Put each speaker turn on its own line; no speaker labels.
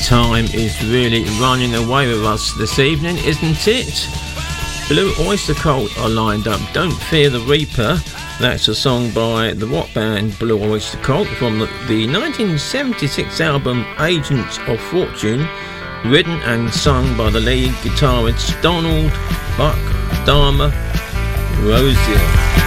Time is really running away with us this evening, isn't it? Blue Oyster Cult are lined up. Don't Fear the Reaper. That's a song by the rock band Blue Oyster Cult from the 1976 album Agents of Fortune, written and sung by the lead guitarist Donald Buck Dharma Rozier.